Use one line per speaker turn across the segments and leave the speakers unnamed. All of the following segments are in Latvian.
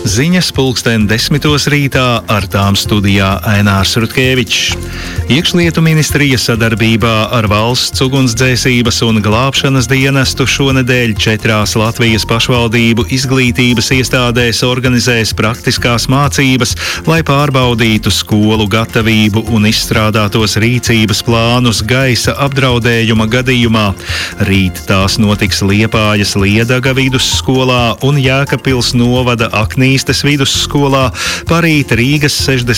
Ziņas 10:10 rītā, ar tām studijā Ainārs Rutkevičs. Iekšlietu ministrija sadarbībā ar Valsts ugunsdzēsības un glābšanas dienestu šonedēļ 4 Latvijas pašvaldību izglītības iestādēs organizēs praktiskās mācības, lai pārbaudītu skolu gatavību un izstrādātos rīcības plānus gaisa apdraudējuma gadījumā. Rīt tās notiks Liepājas Liedaga vidusskolā un Jēkabpils novada Aknīstes vidusskolā, parīt Rīgas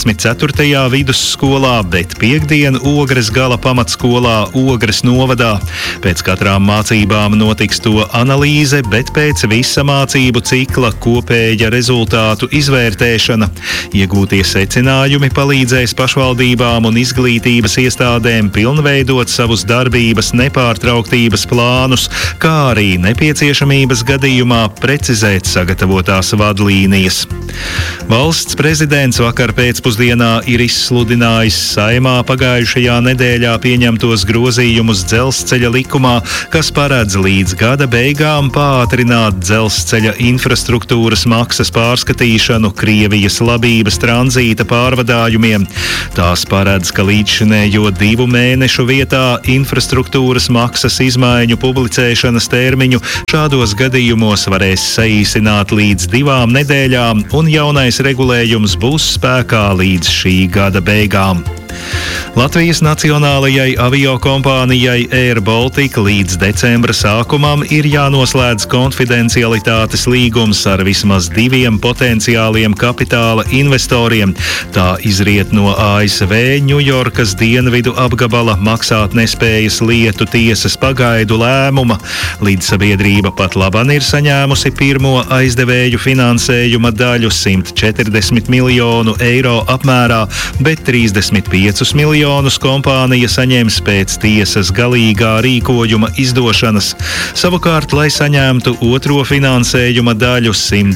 64. vidusskolā, bet piekdien Ogres gala pamatskolā Ogres novadā. Pēc katrām mācībām notiks to analīze, bet pēc visa mācību cikla kopēja rezultātu izvērtēšana. Iegūtie secinājumi palīdzēs pašvaldībām un izglītības iestādēm pilnveidot savus darbības nepārtrauktības plānus, kā arī nepieciešamības gadījumā precizēt sagatavotās vadlīnijas. Valsts prezidents vakar pēcpusdienā ir izsludinājis Saeimā pagājušajā nedēļā pieņemtos grozījumus dzelzceļa likumā, kas paredz līdz gada beigām pātrināt dzelzceļa infrastruktūras maksas pārskatīšanu Krievijas labības tranzīta pārvadājumiem. Tās paredz, ka līdzšinējo 2 mēnešu vietā infrastruktūras maksas izmaiņu publicēšanas termiņu šādos gadījumos varēs saīsināt līdz 2 nedēļām, un jaunais regulējums būs spēkā līdz šī gada beigām. Latvijas nacionālajai aviokompānijai Air Baltica līdz decembra sākumam ir jānoslēdz konfidencialitātes līgums ar vismaz 2 potenciāliem kapitāla investoriem. Tā izriet no ASV Ņujorkas dienvidu apgabala maksātnespējas lietu tiesas pagaidu lēmuma. Līdzsabiedrība pat laban ir saņēmusi pirmo aizdevēju finansējuma daļu 140 miljonu eiro apmērā, bet 35 miljonus kompānija saņems pēc tiesas galīgā rīkojuma izdošanas. Savukārt, lai saņemtu otro finansējuma daļu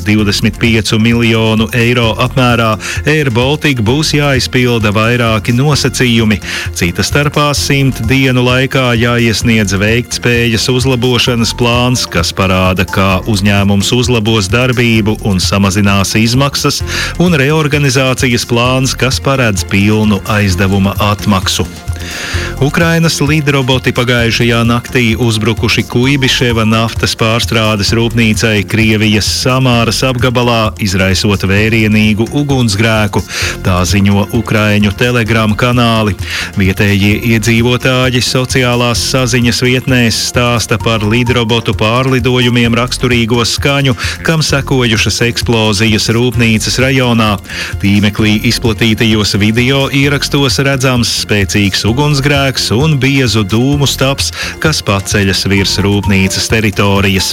125 miljonu eiro apmērā, Air Baltica būs jāizpilda vairāki nosacījumi. Cita starpā 100 dienu laikā jāiesniedz veiktspējas uzlabošanas plāns, kas parāda, kā uzņēmums uzlabos darbību un samazinās izmaksas, un reorganizācijas plāns, kas paredz pilnu aizdevuma atmaksu. Ukrainas lidroboti pagājušajā naktī uzbrukuši Kuibiševa naftas pārstrādes rūpnīcai Krievijas Samāras apgabalā, izraisot vērienīgu ugunsgrēku. Tā ziņo Ukraiņu telegram kanāli. Vietējie iedzīvotāji sociālās saziņas vietnēs stāsta par lidrobotu pārlidojumiem raksturīgo skaņu, kam sekojušas eksplozijas rūpnīcas rajonā. Tīmeklī izplatītajos video ierakstos redzams spēcīgs ugunsgrēks un biezu dūmu stabs, kas paceļas virs rūpnīcas teritorijas.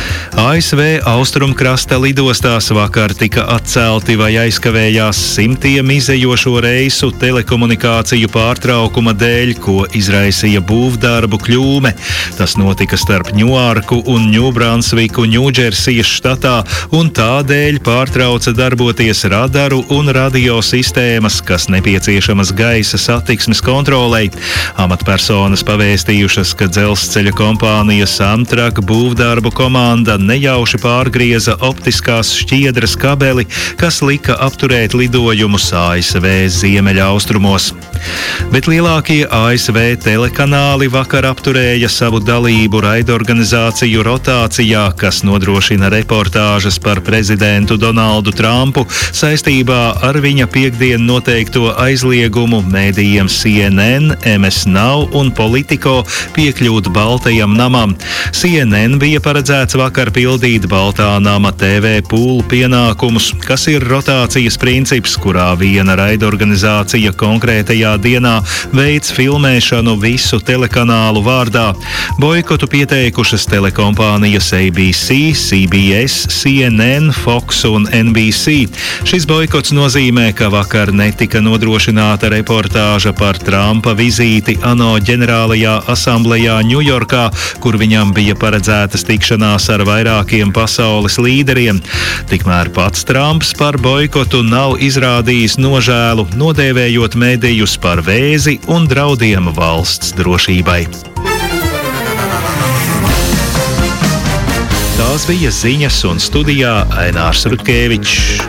ASV austrumkrasta lidostās vakar tika atcelti vai aizkavējās 100 izejošo reisu telekomunikāciju pārtraukuma dēļ, ko izraisīja būvdarbu kļūme. Tas notika starp Ņujorku un Ņūbransviku Ņūdžersijas štatā, un tādēļ pārtrauca darboties radaru un radiosistēmas, kas nepieciešamas gaisa satiksmes kontrolei. Amatpersonas pavēstījušas, ka dzelzceļa kompānijas Amtrak būvdarbu komanda nejauši pārgrieza optiskās šķiedras kabeli, kas lika apturēt lidojumus ASV ziemeļaustrumos. Bet lielākie ASV telekanāli vakar apturēja savu dalību raidorganizāciju rotācijā, kas nodrošina reportāžas par prezidentu Donaldu Trumpu saistībā ar viņa piekdien noteikto aizliegumu mēdījiem CNN, MS Now un Politico piekļūt Baltajam namam. CNN bija paredzēts vakar pildīt Baltā nama TV pūlu pienākumus, kas ir rotācijas princips, kurā viena raidorganizācija konkrētajā dienā veids filmēšanu visu telekanālu vārdā. Boikotu pieteikušas telekompānijas ABC, CBS, CNN, Fox un NBC. Šis boikots nozīmē, ka vakar netika nodrošināta reportāža par Trumpa vizīti ANO ģenerālajā asamblejā Ņujorkā, kur viņam bija paredzētas tikšanās ar vairākiem pasaules līderiem. Tikmēr pats Trumps par boikotu nav izrādījis nožēlu, nodēvējot medijus par vēzi un draudiem valsts drošībai. Tās bija ziņas un studijā Ainārs Rutkevičs.